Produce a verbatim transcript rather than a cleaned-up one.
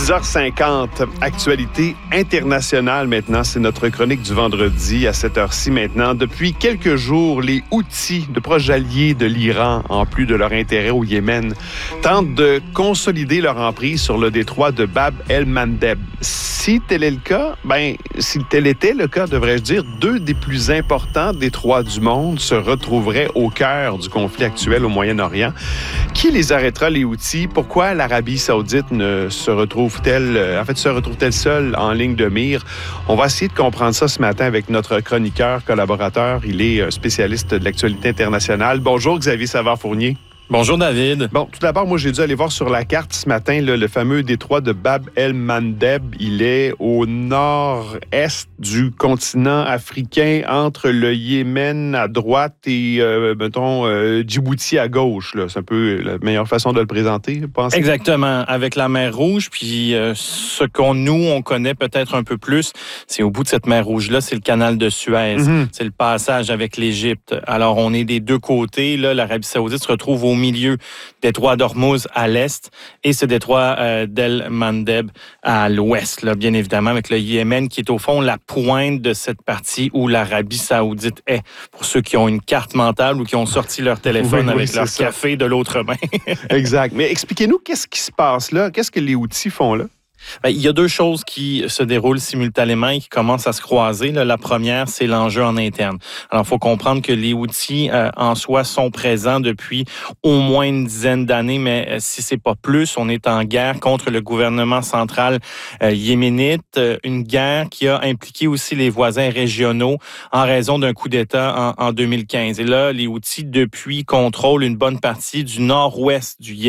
six heures cinquante, actualité internationale maintenant. C'est notre chronique du vendredi à cette heure-ci maintenant. Depuis quelques jours, les Houthis, de proches alliés de l'Iran, en plus de leur intérêt au Yémen, tentent de consolider leur emprise sur le détroit de Bab el-Mandeb. Si tel est le cas, ben, si tel était le cas, devrais-je dire, deux des plus importants détroits du monde se retrouveraient au cœur du conflit actuel au Moyen-Orient. Qui les arrêtera, les Houthis? Pourquoi l'Arabie saoudite ne se retrouve-t-elle, en fait, se retrouve-t-elle seule en ligne de mire? On va essayer de comprendre ça ce matin avec notre chroniqueur, collaborateur. Il est spécialiste de l'actualité internationale. Bonjour, Xavier Savard-Fournier. Bonjour, David. Bon, tout d'abord, moi, j'ai dû aller voir sur la carte ce matin là, le fameux détroit de Bab el-Mandeb. Il est au nord-est du continent africain, entre le Yémen à droite et, euh, mettons, euh, Djibouti à gauche. Là. C'est un peu la meilleure façon de le présenter, pensez-vous? Exactement, avec la mer Rouge. Puis euh, ce qu'on nous, on connaît peut-être un peu plus, c'est au bout de cette mer Rouge-là, c'est le canal de Suez. Mm-hmm. C'est le passage avec l'Égypte. Alors, on est des deux côtés. Là, l'Arabie saoudite se retrouve au milieu, détroit d'Ormuz à l'est et ce détroit euh, d'El-Mandeb à l'ouest, là, bien évidemment, avec le Yémen qui est au fond la pointe de cette partie où l'Arabie saoudite est. Pour ceux qui ont une carte mentale ou qui ont sorti leur téléphone oui, avec oui, leur ça. café de l'autre main. Exact. Mais expliquez-nous, qu'est-ce qui se passe là? Qu'est-ce que les Houthis font là? Bien, il y a deux choses qui se déroulent simultanément et qui commencent à se croiser. Là, la première, c'est l'enjeu en interne. Alors, il faut comprendre que les Houthis, euh, en soi, sont présents depuis au moins une dizaine d'années, mais euh, si c'est pas plus, on est en guerre contre le gouvernement central euh, yéménite, euh, une guerre qui a impliqué aussi les voisins régionaux en raison d'un coup d'État en, en deux mille quinze. Et là, les Houthis, depuis, contrôlent une bonne partie du nord-ouest du Yémen.